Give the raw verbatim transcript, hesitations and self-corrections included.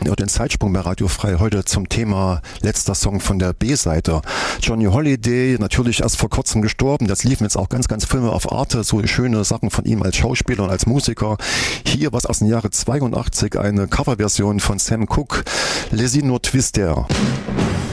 Ja, den Zeitsprung bei Radio Frei heute zum Thema letzter Song von der B-Seite. Johnny Holiday, natürlich erst vor kurzem gestorben. Das liefen jetzt auch ganz, ganz Filme auf Arte, so schöne Sachen von ihm als Schauspieler und als Musiker. Hier was aus dem Jahre zweiundachtzig, eine Coverversion von Sam Cooke, Les Inno Twister.